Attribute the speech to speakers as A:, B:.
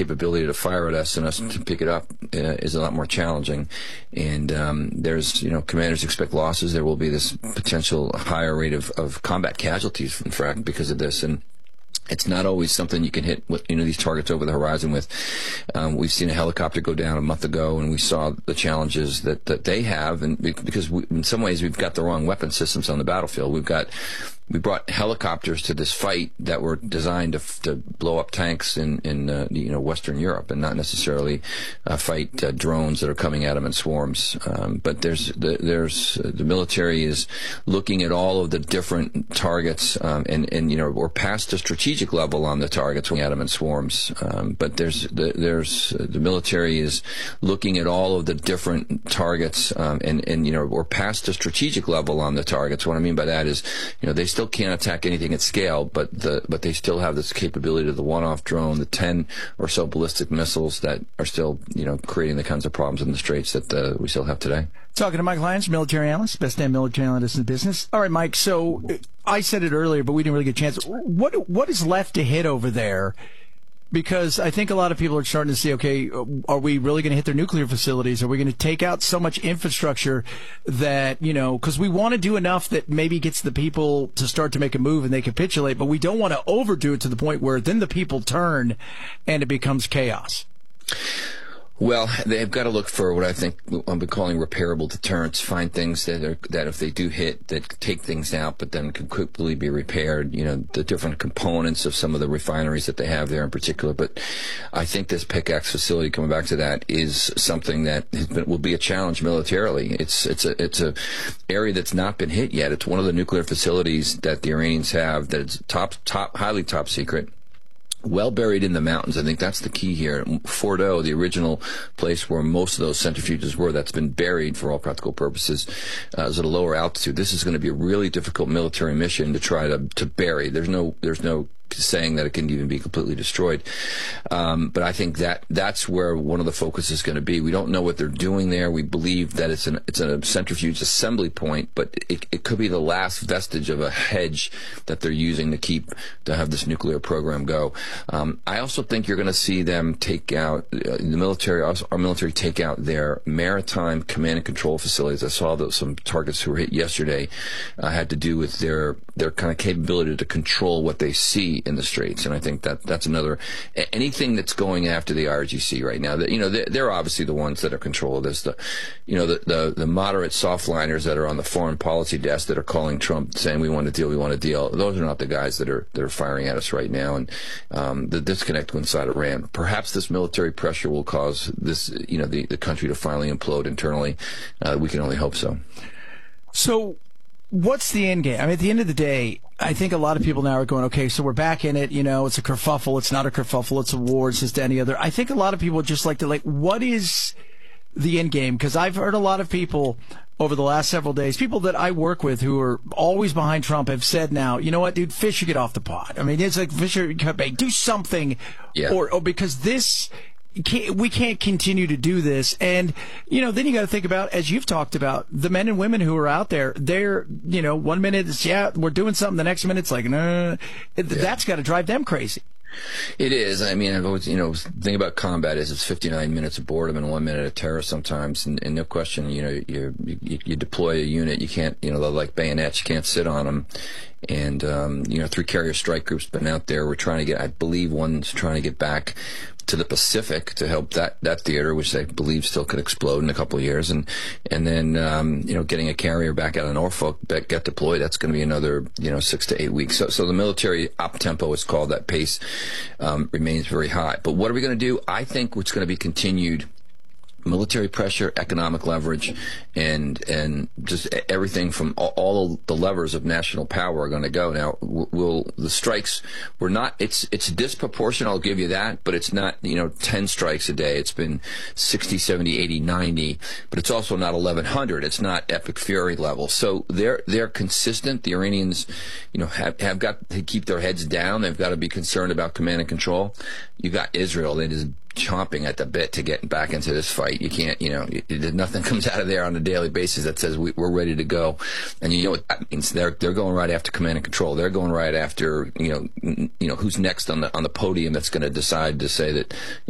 A: capability to fire at us and us to pick it up is a lot more challenging. And there's, commanders expect losses. There will be this potential higher rate of combat casualties, in fact, because of this. And it's not always something you can hit these targets over the horizon with. We've seen a helicopter go down a month ago, and we saw the challenges that they have, and because in some ways we've got the wrong weapon systems on the battlefield. We brought helicopters to this fight that were designed to blow up tanks in Western Europe, and not necessarily fight drones that are coming at them in swarms. But the military is looking at all of the different targets, and we're past the strategic level on the targets when we at them in swarms. But the military is looking at all of the different targets, and we're past the strategic level on the targets. What I mean by that is, they still can't attack anything at scale, but they still have this capability of the one-off drone, the 10 or so ballistic missiles that are still, creating the kinds of problems in the Straits that we still have today.
B: Talking to Mike Lyons, military analyst, best damn military analyst in the business. All right, Mike, so I said it earlier, but we didn't really get a chance. What is left to hit over there? Because I think a lot of people are starting to see, okay, are we really going to hit their nuclear facilities? Are we going to take out so much infrastructure that, because we want to do enough that maybe gets the people to start to make a move and they capitulate, but we don't want to overdo it to the point where then the people turn and it becomes chaos.
A: Well, they've got to look for what I think I've been calling repairable deterrents. Find things that if they do hit, that take things out, but then can quickly be repaired. The different components of some of the refineries that they have there in particular. But I think this pickaxe facility, coming back to that, is something that will be a challenge militarily. It's a area that's not been hit yet. It's one of the nuclear facilities that the Iranians have that is highly top secret. Well buried in the mountains. I think that's the key here. Fordo, the original place where most of those centrifuges were, that's been buried for all practical purposes, is at a lower altitude. This is going to be a really difficult military mission to try to bury. There's no saying that it can even be completely destroyed. But I think that's where one of the focus is going to be. We don't know what they're doing there. We believe that it's a centrifuge assembly point, but it could be the last vestige of a hedge that they're using to have this nuclear program go. I also think you're going to see them take out our military take out their maritime command and control facilities. I saw some targets who were hit yesterday had to do with their kind of capability to control what they see in the Straits, and I think that's another. Anything that's going after the RGC right now, they're obviously the ones that are control of this. The moderate softliners that are on the foreign policy desk that are calling Trump saying we want a deal. Those are not the guys that are firing at us right now, and the disconnect inside Iran. Perhaps this military pressure will cause this, the country to finally implode internally. We can only hope so.
B: So, what's the end game? I mean, at the end of the day, I think a lot of people now are going, okay, so we're back in it. It's a kerfuffle. It's not a kerfuffle. It's a war. It's just any other. I think a lot of people just like to what is the end game? Because I've heard a lot of people over the last several days, people that I work with who are always behind Trump have said now, you know what, dude, Fisher, get off the pot. I mean, it's like Fisher, do something, or because this. We can't continue to do this. And, then you got to think about, as you've talked about, the men and women who are out there, they're, 1 minute it's, we're doing something. The next minute it's like, no. That's got to drive them crazy.
A: It is. I mean, I've always, the thing about combat is it's 59 minutes of boredom and 1 minute of terror sometimes. And no question, you deploy a unit, you can't, like bayonets, you can't sit on them. And, 3 carrier strike groups been out there. We're trying to get, I believe one's trying to get back to the Pacific to help that theater, which I believe still could explode in a couple of years. And then, getting a carrier back out of Norfolk, get deployed, that's going to be another, 6 to 8 weeks. So the military op tempo is called, that pace, remains very high. But what are we going to do? I think it's going to be continued military pressure, economic leverage, and just everything from all the levers of national power are going to go. Now, the strikes were not, it's disproportionate, I'll give you that, but it's not, 10 strikes a day. It's been 60, 70, 80, 90, but it's also not 1,100. It's not epic fury level. So they're consistent. The Iranians, have got to keep their heads down. They've got to be concerned about command and control. You got Israel. They just chomping at the bit to get back into this fight. You can't, nothing comes out of there on a daily basis that says we're ready to go. And you know what that means? They're going right after command and control. They're going right after, who's next on the podium that's going to decide to say that,